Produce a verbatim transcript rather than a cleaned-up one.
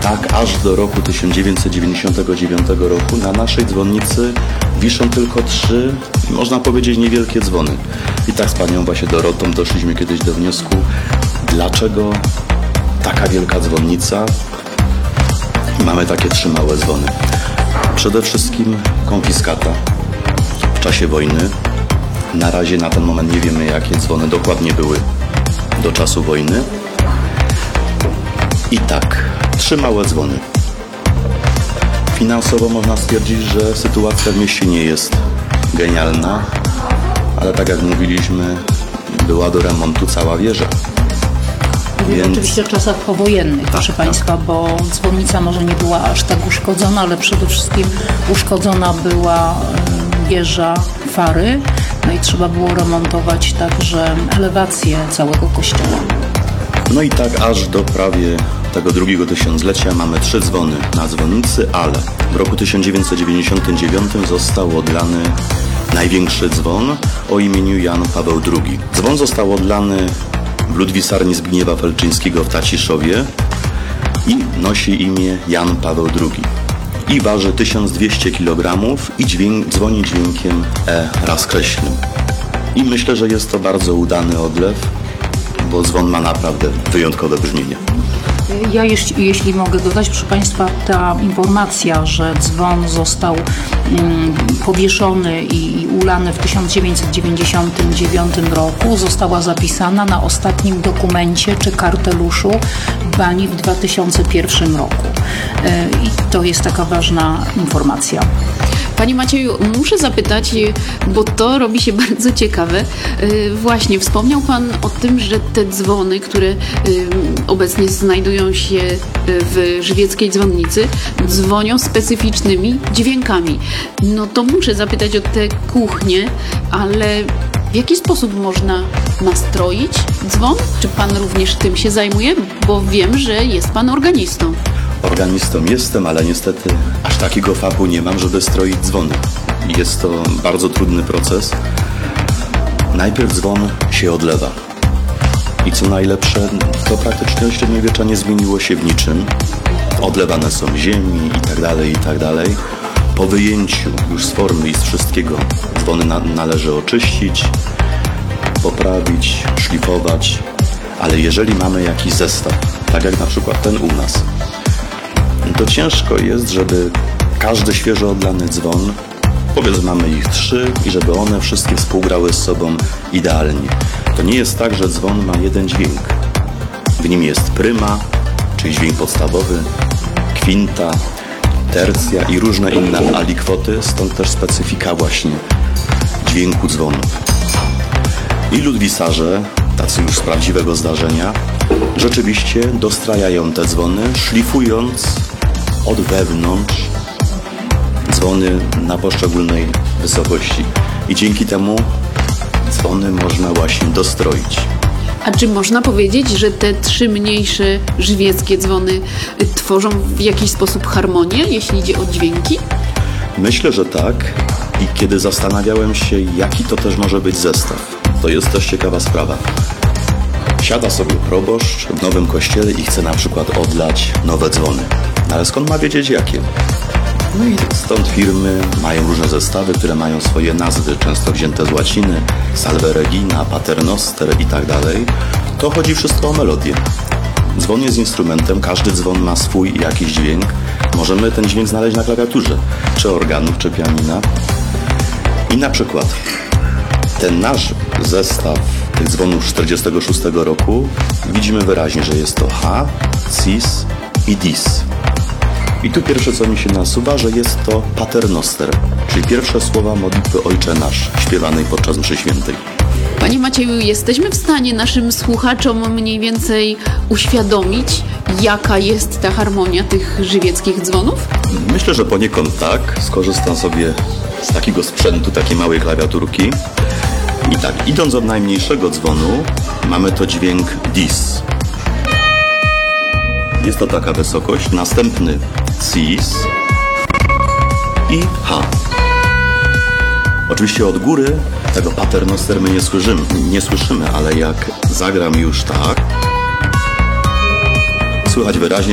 Tak aż do roku tysiąc dziewięćset dziewięćdziesiątego dziewiątego roku na naszej dzwonnicy wiszą tylko trzy, można powiedzieć, niewielkie dzwony. I tak z panią właśnie Dorotą doszliśmy kiedyś do wniosku, dlaczego taka wielka dzwonnica i mamy takie trzy małe dzwony. Przede wszystkim konfiskata w czasie wojny. Na razie na ten moment nie wiemy, jakie dzwony dokładnie były do czasu wojny. I tak, trzy małe dzwony. Finansowo można stwierdzić, że sytuacja w mieście nie jest genialna, ale tak jak mówiliśmy, była do remontu cała wieża. Mówimy Więc... oczywiście o czasach powojennych, tak, proszę tak. Państwa, bo dzwonnica może nie była aż tak uszkodzona, ale przede wszystkim uszkodzona była wieża fary, no i trzeba było remontować także elewację całego kościoła. No i tak aż do prawie tego drugiego tysiąclecia mamy trzy dzwony na dzwonnicy, ale w roku tysiąc dziewięćset dziewięćdziesiątym dziewiątym został odlany największy dzwon o imieniu Jan Paweł drugi. Dzwon został odlany w ludwisarni Zbigniewa Felczyńskiego w Taciszowie i nosi imię Jan Paweł drugi. I waży tysiąc dwieście kilogramów i dźwięk, dzwoni dźwiękiem E razkreślnym. I myślę, że jest to bardzo udany odlew, bo dzwon ma naprawdę wyjątkowe brzmienie. Ja jeśli, jeśli mogę dodać, proszę Państwa, ta informacja, że dzwon został um, powieszony i, i ulany w tysiąc dziewięćset dziewięćdziesiątym dziewiątym roku została zapisana na ostatnim dokumencie czy karteluszu bani w dwa tysiące pierwszym roku. I to jest taka ważna informacja. Panie Macieju, muszę zapytać, bo to robi się bardzo ciekawe. Właśnie, wspomniał Pan o tym, że te dzwony, które obecnie znajdują się w żywieckiej dzwonnicy, dzwonią specyficznymi dźwiękami. No to muszę zapytać o te kuchnie, ale w jaki sposób można nastroić dzwon? Czy Pan również tym się zajmuje? Bo wiem, że jest Pan organistą. Organistą jestem, ale niestety aż takiego fachu nie mam, żeby stroić dzwony. Jest to bardzo trudny proces. Najpierw dzwon się odlewa. I co najlepsze, to praktycznie od średniowiecza nie zmieniło się w niczym. Odlewane są ziemi i tak dalej, i tak dalej. Po wyjęciu już z formy i z wszystkiego dzwony na- należy oczyścić, poprawić, szlifować. Ale jeżeli mamy jakiś zestaw, tak jak na przykład ten u nas, to ciężko jest, żeby każdy świeżo odlany dzwon, powiedzmy mamy ich trzy, i żeby one wszystkie współgrały z sobą idealnie. To nie jest tak, że dzwon ma jeden dźwięk. W nim jest pryma, czyli dźwięk podstawowy, kwinta, tercja i różne inne alikwoty, stąd też specyfika właśnie dźwięku dzwonu. I ludwisarze, tacy już z prawdziwego zdarzenia, rzeczywiście dostrajają te dzwony, szlifując od wewnątrz dzwony na poszczególnej wysokości. I dzięki temu dzwony można właśnie dostroić. A czy można powiedzieć, że te trzy mniejsze żywieckie dzwony tworzą w jakiś sposób harmonię, jeśli idzie o dźwięki? Myślę, że tak. I kiedy zastanawiałem się, jaki to też może być zestaw, to jest też ciekawa sprawa. Siada sobie proboszcz w nowym kościele i chce na przykład odlać nowe dzwony. Ale skąd ma wiedzieć jakie? No i stąd firmy mają różne zestawy, które mają swoje nazwy, często wzięte z łaciny, Salve Regina, Paternoster i tak dalej. To chodzi wszystko o melodię. Dzwon jest instrumentem, każdy dzwon ma swój jakiś dźwięk. Możemy ten dźwięk znaleźć na klawiaturze, czy organów, czy pianina. I na przykład ten nasz zestaw tych dzwonów z czterdziestego szóstego roku widzimy wyraźnie, że jest to H, Cis i Dis. I tu pierwsze, co mi się nasuwa, że jest to Paternoster, czyli pierwsze słowa modlitwy Ojcze Nasz, śpiewanej podczas mszy świętej. Panie Macieju, jesteśmy w stanie naszym słuchaczom mniej więcej uświadomić, jaka jest ta harmonia tych żywieckich dzwonów? Myślę, że poniekąd tak. Skorzystam sobie z takiego sprzętu, takiej małej klawiaturki. I tak, idąc od najmniejszego dzwonu, mamy to dźwięk Dis. Jest to taka wysokość. Następny Cis i H. Oczywiście od góry tego Paternoster my nie słyszymy, nie słyszymy, ale jak zagram już tak, słychać wyraźnie,